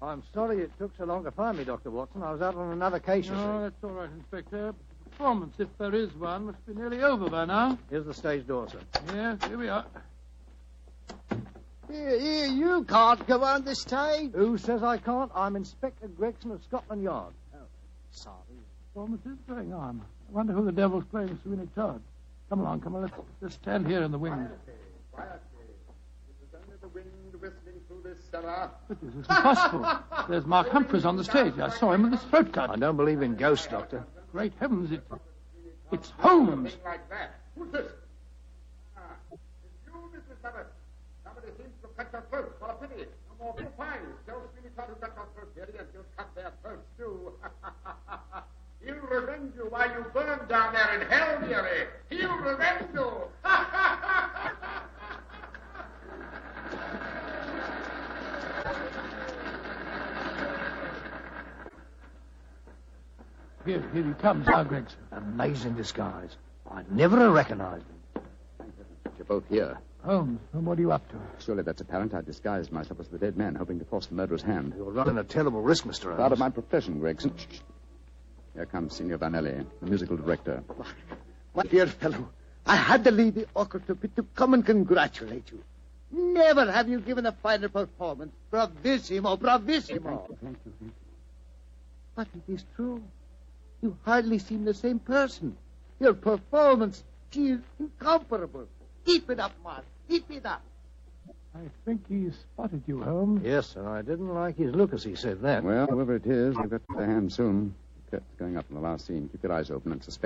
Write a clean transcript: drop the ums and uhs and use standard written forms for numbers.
I'm sorry it took so long to find me, Dr. Watson. I was out on another case, you see. No, that's all right, Inspector. The performance, if there is one, must be nearly over by now. Here's the stage door, sir. Yes, here we are. Here, you can't go on the stage. Who says I can't? I'm Inspector Gregson of Scotland Yard. Oh, sorry. Performance is going on. I wonder who the devil's playing Sweeney Todd. Come along. Let's just stand here in the wind. Quietly. It is only the wind whistling through this cellar. But this isn't possible. There's Mark Humphreys on the stage. I saw him with his throat cut. I don't believe in ghosts, Doctor. Great heavens, it's Holmes. Something like that. Who's this? It's you, Mrs. Levitt. Somebody seems to cut your throat. What a pity. No more fines. Tell Sweeney Todd who cut your throat, dearie, and you'll cut their throats, too. He'll revenge you while you burn down there in hell, dearie. He'll revenge you. Here he comes now, Gregson. Amazing disguise. I'd never have recognized him. You're both here. Holmes, what are you up to? Surely that's apparent. I disguised myself as the dead man, hoping to force the murderer's hand. You're running a terrible risk, Mr. Holmes. Part of my profession, Gregson. Shh. Here comes Signor Vanelli, the musical director. My dear fellow, I had to leave the orchestra pit to come and congratulate you. Never have you given a finer performance. Bravissimo, bravissimo. Thank you. But it is true. You hardly seem the same person. Your performance is incomparable. Keep it up, Mark. Keep it up. I think he's spotted you, Holmes. Yes, sir. I didn't like his look as he said that. Well, whoever it is, they've got their hand soon. The curtain's going up in the last scene. Keep your eyes open and suspect